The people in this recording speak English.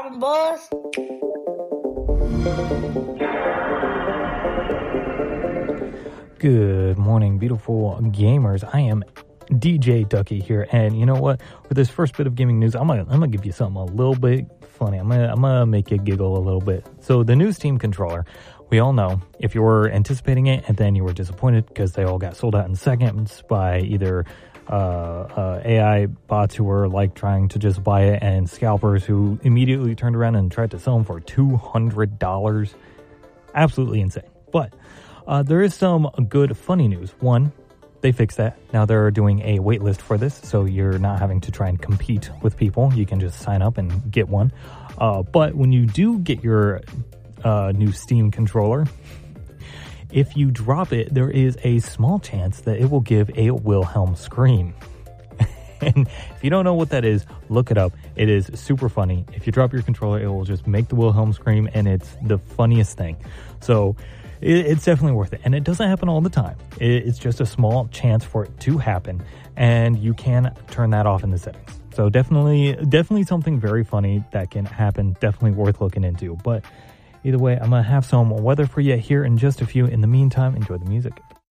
poppin', boys? Good morning, beautiful gamers. I am DJ Ducky here, and you know what? For this first bit of gaming news, I'm gonna give you something a little bit funny. I'm gonna make you giggle a little bit. So the new Steam controller, we all know, if you were anticipating it and then you were disappointed because they all got sold out in seconds by either AI bots who were like trying to just buy it and scalpers who immediately turned around and tried to sell them for $200. Absolutely insane. But there is some good funny news. One, they fixed that. Now they're doing a wait list for this, so you're not having to try and compete with people. You can just sign up and get one. But when you do get your new Steam controller, if you drop it, there is a small chance that it will give a Wilhelm scream. And if you don't know what that is, look it up. It is super funny. If you drop your controller, it will just make the Wilhelm scream, and it's the funniest thing. So it's definitely worth it. And it doesn't happen all the time. It's just a small chance for it to happen, and you can turn that off in the settings. So definitely something very funny that can happen. Definitely worth looking into. But either way, I'm going to have some weather for you here in just a few. In the meantime, enjoy the music.